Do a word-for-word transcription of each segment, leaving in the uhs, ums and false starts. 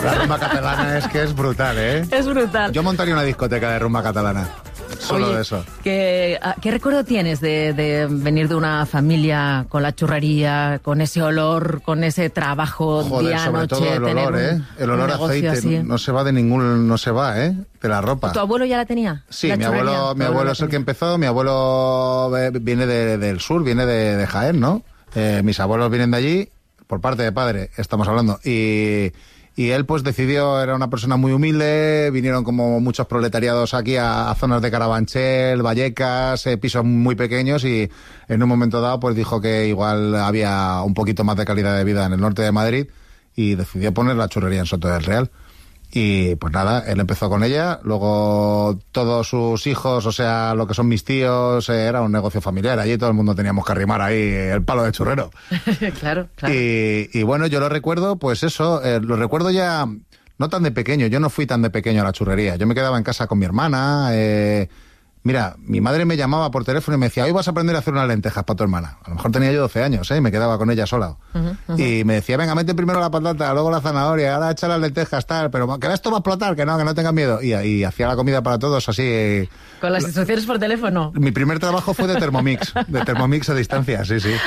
La rumba catalana es que es brutal, ¿eh? Es brutal. Yo montaría una discoteca de rumba catalana. Solo Oye, de eso. ¿qué, ¿Qué recuerdo tienes de, de venir de una familia con la churrería, con ese olor, con ese trabajo Joder, día, sobre noche? todo el olor, un, ¿eh? El olor a aceite así. no se va de ningún... No se va, ¿eh? De la ropa. ¿Tu abuelo ya la tenía? Sí, ¿La mi churrería? abuelo, mi Tu abuelo la es el tenía. que empezó. Mi abuelo viene de, del sur, viene de, de Jaén, ¿no? Eh, mis abuelos vienen de allí, por parte de padre, estamos hablando. Y... Y él, pues, decidió, era una persona muy humilde, vinieron como muchos proletariados aquí a, a zonas de Carabanchel, Vallecas, eh, pisos muy pequeños, y en un momento dado, pues, dijo que igual había un poquito más de calidad de vida en el norte de Madrid, y decidió poner la churrería en Soto del Real. Y, pues nada, él empezó con ella, luego todos sus hijos, o sea, lo que son mis tíos, eh, era un negocio familiar, allí todo el mundo teníamos que arrimar ahí el palo de churrero. Claro, claro. Y, y bueno, yo lo recuerdo, pues eso, eh, lo recuerdo ya no tan de pequeño, yo no fui tan de pequeño a la churrería, yo me quedaba en casa con mi hermana, eh, mira, mi madre me llamaba por teléfono y me decía, hoy vas a aprender a hacer unas lentejas para tu hermana. A lo mejor tenía yo doce años, ¿eh? Y me quedaba con ella sola. Uh-huh, uh-huh. Y me decía, venga, mete primero la patata, luego la zanahoria, ahora echa las lentejas, tal, pero que esto va a explotar, que no, que no tengas miedo. Y, y hacía la comida para todos así. Eh, ¿Con las instrucciones por teléfono? Mi primer trabajo fue de Thermomix, de Thermomix a distancia, sí, sí.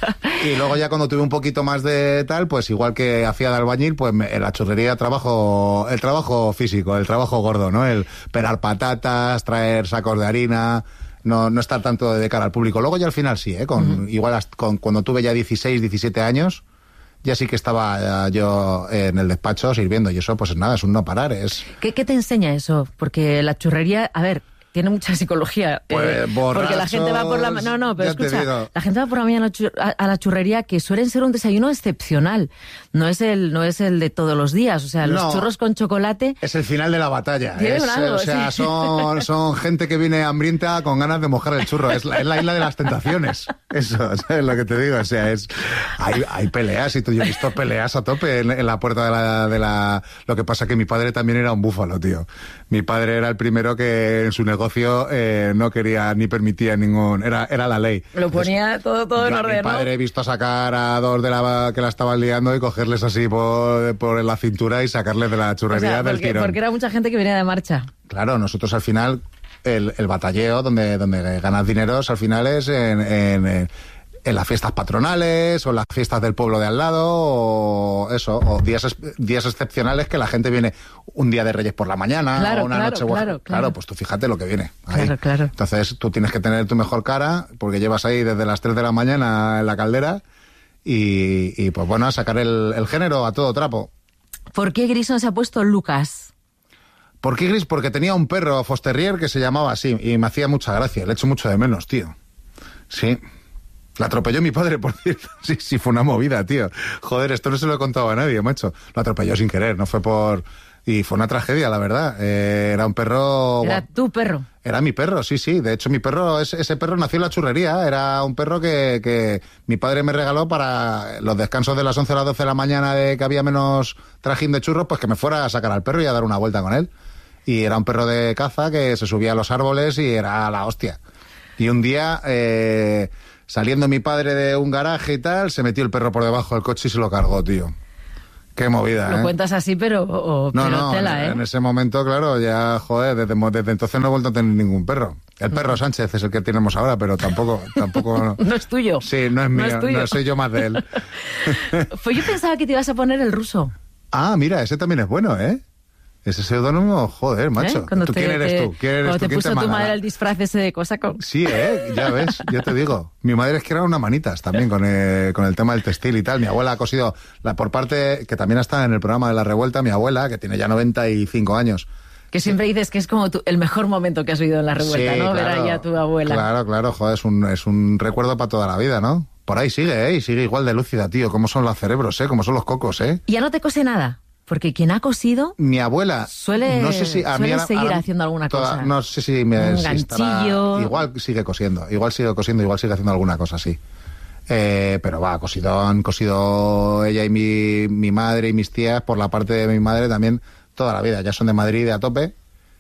Y luego ya cuando tuve un poquito más de tal, pues igual que hacía de albañil, pues me, en la churrería trabajo, el trabajo físico, el trabajo gordo, ¿no? El pelar patatas, traer sacos de harina, no, no estar tanto de cara al público. Luego ya al final sí, ¿eh? Con, uh-huh. Igual hasta, con, cuando tuve ya dieciséis, diecisiete años, ya sí que estaba yo en el despacho sirviendo, y eso pues nada, es un no parar. Es... ¿Qué, qué te enseña eso? Porque la churrería, a ver... Tiene mucha psicología. Pues, eh, borrachos, porque la gente va por la... No, no, pero escucha, la gente va por la mañana a la churrería, que suelen ser un desayuno excepcional. No es el no es el de todos los días. O sea, los no, churros con chocolate... Es el final de la batalla. Es, algo, o sea, sí. son, son gente que viene hambrienta con ganas de mojar el churro. Es la, es la isla de las tentaciones. Eso, es lo que te digo. O sea, es hay, hay peleas, y tú, yo he visto peleas a tope en, en la puerta de la, de la... Lo que pasa que mi padre también era un búfalo, tío. Mi padre era el primero que en su negocio eh, no quería ni permitía ningún... Era, era la ley. Lo ponía Entonces, todo, todo en orden, mi padre ¿no? He visto sacar a dos de la que la estaban liando y cogerles así por, por la cintura y sacarles de la churrería, o sea, porque, del tirón. Porque era mucha gente que venía de marcha. Claro, nosotros al final, el, el batalleo donde, donde ganas dineros al final es en... en, en en las fiestas patronales, o las fiestas del pueblo de al lado, o eso, o días días excepcionales que la gente viene un día de Reyes por la mañana, claro, o una claro, noche claro, claro, claro, pues tú fíjate lo que viene ahí. Claro, claro. Entonces tú tienes que tener tu mejor cara, porque llevas ahí desde las tres de la mañana en la caldera, y, y pues bueno, a sacar el, el género a todo trapo. ¿Por qué Grison se ha puesto Lucas? ¿Por qué Gris? Porque tenía un perro Fosterrier que se llamaba así, y me hacía mucha gracia, le echo mucho de menos, tío. Sí. La atropelló mi padre, por cierto. Sí, sí, fue una movida, tío. Joder, esto no se lo he contado a nadie, macho. Lo atropelló sin querer, no fue por... Y fue una tragedia, la verdad. Eh, era un perro... ¿Era tu perro? Era mi perro, sí, sí. De hecho, mi perro, ese, ese perro nació en la churrería. Era un perro que, que mi padre me regaló para los descansos de las once a las doce de la mañana, de que había menos trajín de churros, pues que me fuera a sacar al perro y a dar una vuelta con él. Y era un perro de caza que se subía a los árboles y era la hostia. Y un día... Eh, Saliendo mi padre de un garaje y tal, se metió el perro por debajo del coche y se lo cargó, tío. Qué movida, ¿eh? Lo cuentas así, pero, o, no, pero no, tela, en, ¿eh? en ese momento, claro, ya, joder, desde, desde entonces no he vuelto a tener ningún perro. El perro Sánchez es el que tenemos ahora, pero tampoco... tampoco no es tuyo. Sí, no es mío, no, es tuyo. No soy yo más de él. Pues yo pensaba que te ibas a poner el ruso. Ah, mira, ese también es bueno, ¿eh? Ese seudónimo, joder, macho. ¿Eh? ¿Tú te, quién eres te, tú? ¿Quién eres cuando tú? te ¿Quién puso te tu manda? madre el disfraz ese de cosaco. Sí, ¿eh? Ya ves, yo te digo. Mi madre es que era una manitas también con el, con el tema del textil y tal. Mi abuela ha cosido, la, por parte, que también está en el programa de La Revuelta, mi abuela, que tiene ya noventa y cinco años. Que siempre sí. dices que es como tu, el mejor momento que has vivido en La Revuelta, sí, ¿no? Claro, ver ahí a tu abuela. Claro, claro, joder, es un, es un recuerdo para toda la vida, ¿no? Por ahí sigue, ¿eh? Y sigue igual de lúcida, tío. Cómo son los cerebros, ¿eh? Cómo son los cocos, ¿eh? ¿Y ya no te cose nada? Porque quien ha cosido... Mi abuela... Suele, no sé si a suele mí, seguir ahora, haciendo alguna toda, cosa. No sé si me... Un si ganchillo... Estará, igual sigue cosiendo, igual sigue cosiendo, igual sigue haciendo alguna cosa así. Eh, pero va, cosido, han cosido ella y mi, mi madre y mis tías, por la parte de mi madre también, toda la vida. Ya son de Madrid de a tope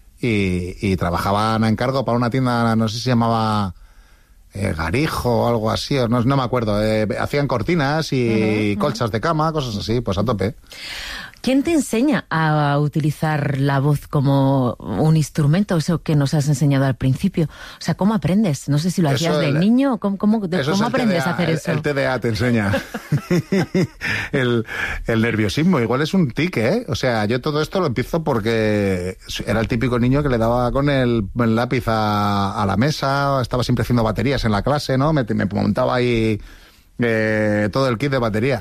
y, y trabajaban a encargo para una tienda, no sé si se llamaba... Eh, Garijo o algo así, no, no me acuerdo. Eh, hacían cortinas y uh-huh, colchas uh-huh. de cama, cosas así, pues a tope. ¿Quién te enseña a utilizar la voz como un instrumento? Eso que nos has enseñado al principio. O sea, ¿cómo aprendes? No sé si lo hacías eso de el, niño. ¿Cómo, cómo, cómo aprendes T D A, a hacer el, eso? El T D A te enseña. el, el nerviosismo. Igual es un tic, ¿eh? O sea, yo todo esto lo empiezo porque era el típico niño que le daba con el, el lápiz a, a la mesa, estaba siempre haciendo baterías en la clase, ¿no? Me, me montaba ahí eh, todo el kit de batería.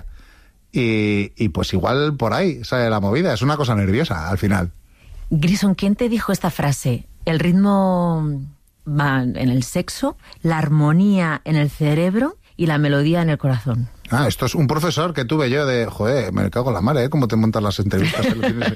Y, y pues igual por ahí sale la movida, es una cosa nerviosa al final. Grison, ¿quién te dijo esta frase? El ritmo va en el sexo, la armonía en el cerebro y la melodía en el corazón. Ah, esto es un profesor que tuve yo de... Joder, me cago en la madre, ¿eh? ¿Cómo te montas las entrevistas?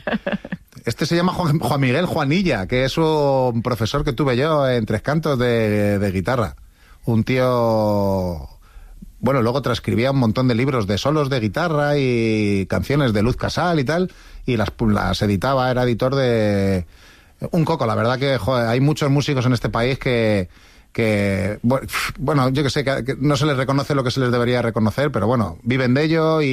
Este se llama Juan, Juan Miguel Juanilla, que es un profesor que tuve yo en Tres Cantos de, de guitarra. Un tío... Bueno, luego transcribía un montón de libros de solos de guitarra y canciones de Luz Casal y tal, y las, las editaba, era editor de... Un coco, la verdad que, joder, hay muchos músicos en este país que... que bueno, yo que sé, que, que no se les reconoce lo que se les debería reconocer, pero bueno, viven de ello y...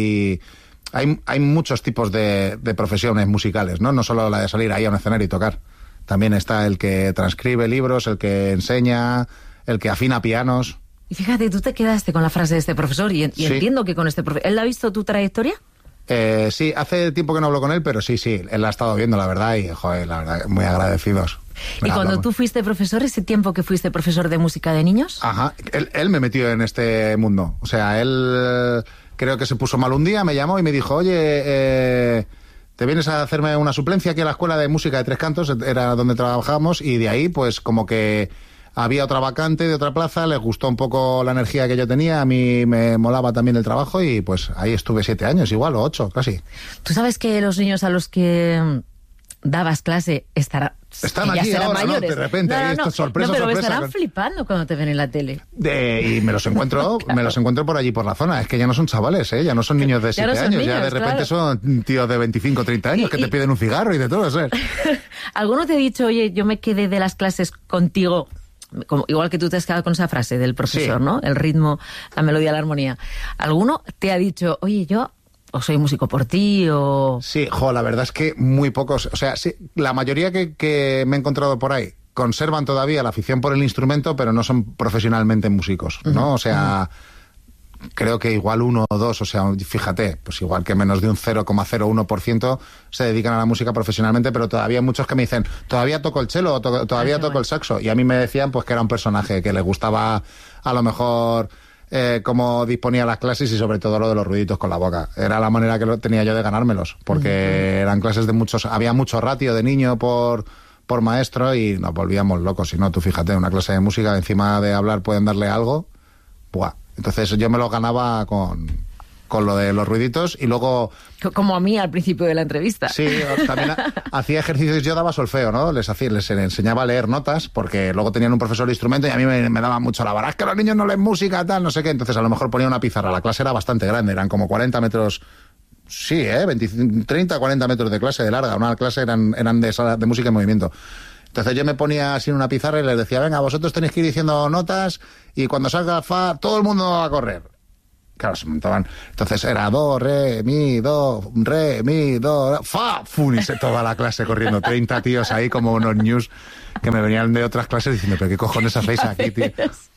y hay, hay muchos tipos de, de profesiones musicales, ¿no? No solo la de salir ahí a un escenario y tocar. También está el que transcribe libros, el que enseña, el que afina pianos... Y fíjate, tú te quedaste con la frase de este profesor y, y sí. Entiendo que con este profesor... ¿Él ha visto tu trayectoria? Eh, sí, hace tiempo que no hablo con él, pero sí, sí, él la ha estado viendo, la verdad, y, joder, la verdad, muy agradecidos. ¿Y cuando hablamos. Tú fuiste profesor, ese tiempo que fuiste profesor de música de niños? Ajá, él, él me metió en este mundo. O sea, él creo que se puso mal un día, me llamó y me dijo, oye, eh, ¿te vienes a hacerme una suplencia aquí a la escuela de música de Tres Cantos? Era donde trabajábamos, y de ahí, pues, como que... Había otra vacante de otra plaza, les gustó un poco la energía que yo tenía, a mí me molaba también el trabajo y pues ahí estuve siete años igual, o ocho, casi. ¿Tú sabes que los niños a los que dabas clase estarán... Están aquí ahora, ¿no? De repente, no, no, ahí no, esto es sorpresa, no, pero sorpresa. estarán Con... flipando cuando te ven en la tele. De, y me los encuentro, claro. me los encuentro por allí, por la zona. Es que ya no son chavales, ¿eh? Ya no son niños de siete no años, niños, ya de repente claro. son tíos de veinticinco, treinta años y, que y... te piden un cigarro y de todo eso. ¿Alguno te ha dicho, oye, yo me quedé de las clases contigo... Como, igual que tú te has quedado con esa frase del profesor, sí. ¿no? El ritmo, la melodía, la armonía. ¿Alguno te ha dicho, oye, yo o soy músico por ti o...? Sí, jo, la verdad es que muy pocos. O sea, sí, la mayoría que, que me he encontrado por ahí conservan todavía la afición por el instrumento, pero no son profesionalmente músicos, ¿no? Uh-huh. O sea... Uh-huh. Creo que igual uno o dos, o sea, fíjate, pues igual que menos de un cero coma cero uno por ciento se dedican a la música profesionalmente, pero todavía hay muchos que me dicen, todavía toco el cello, o to- todavía Ay, toco bueno. el saxo, y a mí me decían pues que era un personaje, que les gustaba a lo mejor eh, cómo disponía las clases y sobre todo lo de los ruiditos con la boca. Era la manera que lo tenía yo de ganármelos, porque uh-huh. eran clases de muchos, había mucho ratio de niño por... por maestro y nos volvíamos locos. Si no, tú fíjate, una clase de música, encima de hablar pueden darle algo, ¡buah! Entonces yo me lo ganaba con, con lo de los ruiditos y luego... Como a mí al principio de la entrevista. Sí, también hacía ejercicios, yo daba solfeo, ¿no? Les hacía, les enseñaba a leer notas porque luego tenían un profesor de instrumento y a mí me, me daba mucho la vara. Es que los niños no leen música, tal, no sé qué. Entonces a lo mejor ponía una pizarra. La clase era bastante grande, eran como cuarenta metros... Sí, ¿eh? veinte, treinta, cuarenta metros de clase de larga. Una clase eran, eran de, sala, de música en movimiento. Entonces yo me ponía así en una pizarra y les decía, venga, vosotros tenéis que ir diciendo notas y cuando salga fa, todo el mundo va a correr. Claro, se montaban. Entonces era do, re, mi, do, re, mi, do, fa, fun, y se toda la clase corriendo. treinta tíos ahí como unos news que me venían de otras clases diciendo, pero ¿qué cojones hacéis aquí, tío?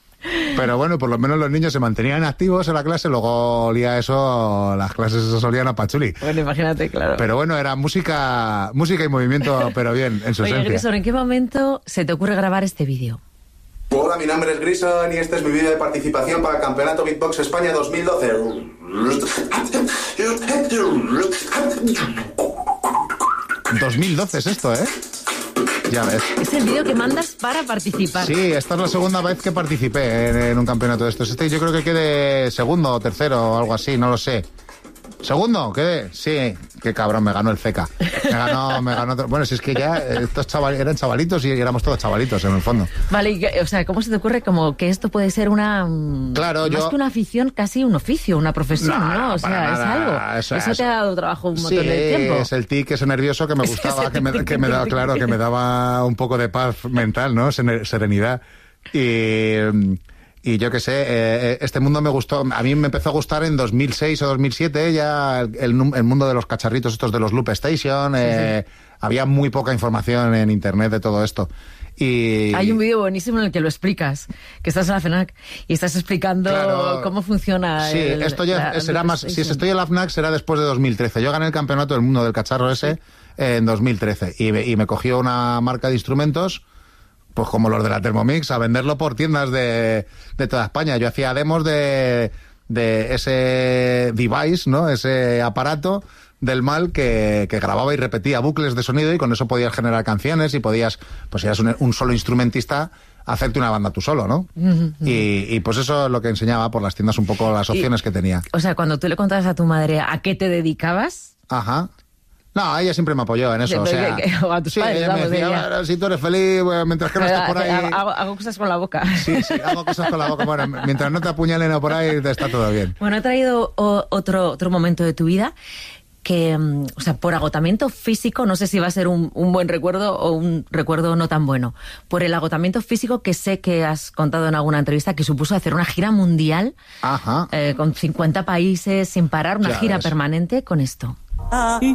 Pero bueno, por lo menos los niños se mantenían activos en la clase, luego olía eso, las clases esas olían a pachuli. Bueno, imagínate, claro. Pero bueno, era música música y movimiento, pero bien, en su Oye, esencia. Grison, ¿en qué momento se te ocurre grabar este vídeo? Hola, mi nombre es Grison y este es mi vídeo de participación para el Campeonato Beatbox España dos mil doce. dos mil doce es esto, ¿eh? Ya ves. Es el vídeo que mandas para participar. Sí, esta es la segunda vez que participé en, en un campeonato de estos. Este yo creo que quedé segundo o tercero o algo así, no lo sé. ¿Segundo? ¿Qué? Sí, qué cabrón, me ganó el C E C A. Me ganó, me ganó... Bueno, si es que ya estos chaval, eran chavalitos y éramos todos chavalitos en el fondo. Vale, o sea, ¿cómo se te ocurre como que esto puede ser una... Claro, más yo... que una afición, casi un oficio, una profesión, ¿no? no o sea, nada. es algo. Eso, eso te ha dado trabajo un montón sí, de tiempo. Es el tic ese nervioso que me gustaba, que me, que me daba, claro, que me daba un poco de paz mental, ¿no? Serenidad. Y... Y yo qué sé, eh, este mundo me gustó, a mí me empezó a gustar en dos mil seis o dos mil siete, ya el, el, el mundo de los cacharritos estos de los Loop Station, eh, sí, sí. Había muy poca información en internet de todo esto. Y... Hay un vídeo buenísimo en el que lo explicas, que estás en la FNAC y estás explicando claro, cómo funciona. Sí, el, esto ya la, será más, si estoy en la FNAC será después de dos mil trece. Yo gané el campeonato del mundo del cacharro ese sí. en dos mil trece y me, y me cogió una marca de instrumentos, pues como los de la Thermomix, a venderlo por tiendas de, de toda España. Yo hacía demos de, de ese device, ¿no? Ese aparato del mal que, que grababa y repetía bucles de sonido y con eso podías generar canciones y podías, pues si eras un, un solo instrumentista, hacerte una banda tú solo, ¿no? Uh-huh. Y, y pues eso es lo que enseñaba por las tiendas un poco las opciones y, que tenía. O sea, cuando tú le contabas a tu madre a qué te dedicabas... Ajá. No, ella siempre me apoyó en eso, o sea... o a tus sí, padres, ella vamos, me decía, ella... bueno, si tú eres feliz, bueno, mientras que no estés por ahí... Hago, hago cosas con la boca. Sí, sí, hago cosas con la boca. Bueno, mientras no te apuñalen o por ahí, te está todo bien. Bueno, he traído o, otro, otro momento de tu vida que, o sea, por agotamiento físico, no sé si va a ser un, un buen recuerdo o un recuerdo no tan bueno, por el agotamiento físico que sé que has contado en alguna entrevista que supuso hacer una gira mundial. Ajá. Eh, con cincuenta países sin parar, una ya gira ves. permanente con esto.